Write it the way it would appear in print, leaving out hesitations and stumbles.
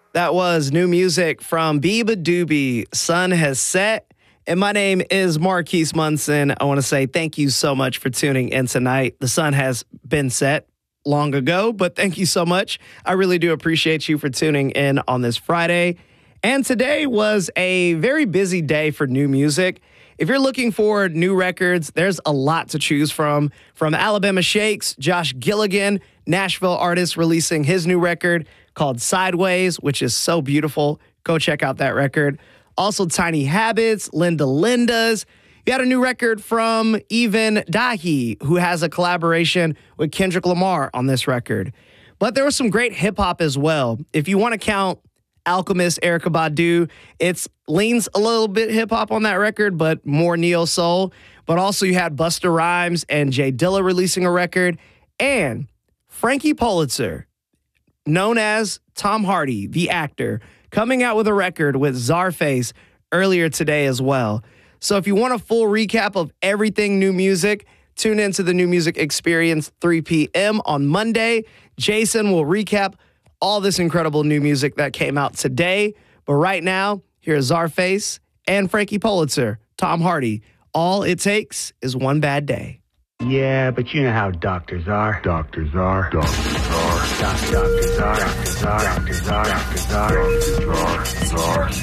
That was new music from Biba Doobie. Sun has set. And my name is Marquise Munson. I want to say thank you so much for tuning in tonight. The sun has been set long ago, but thank you so much. I really do appreciate you for tuning in on this Friday. And today was a very busy day for new music. If you're looking for new records, there's a lot to choose from. From Alabama Shakes, Josh Gilligan, Nashville artist releasing his new record called Sideways, which is so beautiful. Go check out that record. Also Tiny Habits, Linda Lindas. You got a new record from Even Dahi, who has a collaboration with Kendrick Lamar on this record. But there was some great hip-hop as well. If you want to count Alchemist, Erykah Badu, it leans a little bit hip-hop on that record, but more neo-soul. But also you had Busta Rhymes and Jay Dilla releasing a record. And Frankie Pulitzer, known as Tom Hardy, the actor, coming out with a record with Czarface earlier today as well. So if you want a full recap of everything new music, tune into the New Music Experience 3 p.m. on Monday. Jason will recap all this incredible new music that came out today. But right now, here's Czarface and Frankie Pulitzer, Tom Hardy. All it takes is one bad day. Yeah, but you know how doctors are. Doctors are. Doctors are. Doctors are. Doctors are. Doctors are. Doctors are. Doctors are.